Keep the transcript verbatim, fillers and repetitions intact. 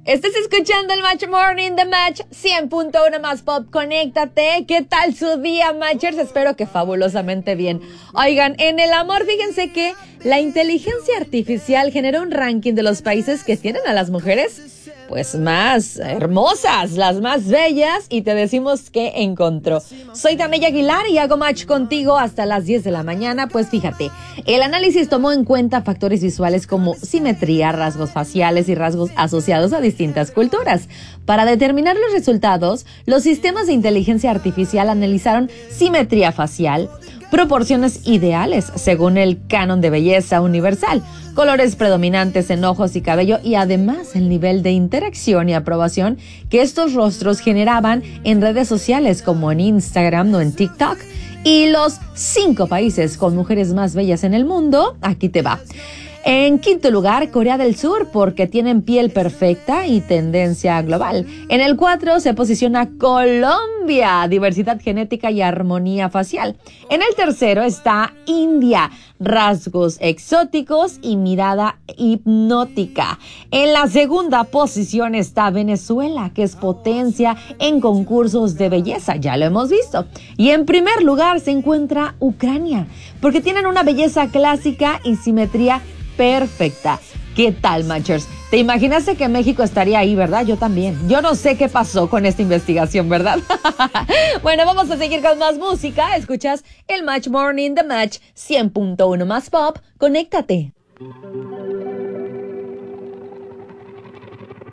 Estás escuchando el Match Morning, The Match cien punto uno más pop. Conéctate. ¿Qué tal su día, Matchers? Espero que fabulosamente bien. Oigan, en el amor, fíjense que la inteligencia artificial generó un ranking de los países que tienen a las mujeres pues más hermosas, las más bellas, y te decimos que encontró. Soy Tania Aguilar y hago match contigo hasta las diez de la mañana. Pues fíjate, el análisis tomó en cuenta factores visuales como simetría, rasgos faciales y rasgos asociados a distintas culturas. Para determinar los resultados, los sistemas de inteligencia artificial analizaron simetría facial, proporciones ideales según el canon de belleza universal, colores predominantes en ojos y cabello y además el nivel de interacción y aprobación que estos rostros generaban en redes sociales como en Instagram o en TikTok. Y los cinco países con mujeres más bellas en el mundo, aquí te va. En quinto lugar, Corea del Sur, porque tienen piel perfecta y tendencia global. En el cuatro se posiciona Colombia, diversidad genética y armonía facial. En el tercero está India, rasgos exóticos y mirada hipnótica. En la segunda posición está Venezuela, que es potencia en concursos de belleza, ya lo hemos visto. Y en primer lugar se encuentra Ucrania, porque tienen una belleza clásica y simetría perfecta. ¿Qué tal, Matchers? ¿Te imaginaste que México estaría ahí, verdad? Yo también. Yo no sé qué pasó con esta investigación, ¿verdad? Bueno, vamos a seguir con más música. Escuchas el Match Morning, The Match cien punto uno más pop. Conéctate.